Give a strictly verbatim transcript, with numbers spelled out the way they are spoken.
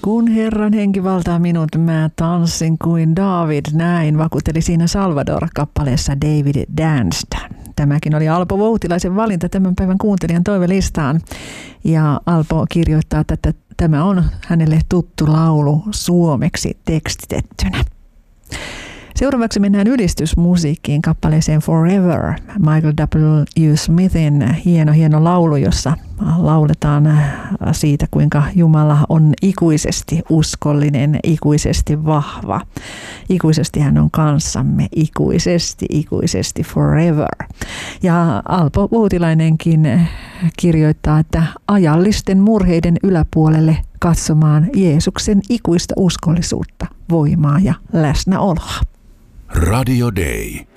Kun Herran henki valtaa minut, mä tanssin kuin David, näin vakuutteli siinä Salvador-kappaleessa David Danced. Tämäkin oli Alpo Voutilaisen valinta tämän päivän kuuntelijan toivelistaan. Ja Alpo kirjoittaa, että tämä on hänelle tuttu laulu suomeksi tekstitettynä. Seuraavaksi mennään ylistysmusiikkiin kappaleeseen Forever, Michael W. Smithin hieno hieno laulu, jossa lauletaan siitä, kuinka Jumala on ikuisesti uskollinen, ikuisesti vahva. Ikuisesti hän on kanssamme, ikuisesti, ikuisesti, forever. Ja Alpo Voutilainenkin kirjoittaa, että ajallisten murheiden yläpuolelle katsomaan Jeesuksen ikuista uskollisuutta, voimaa ja läsnäoloa. Radio Day.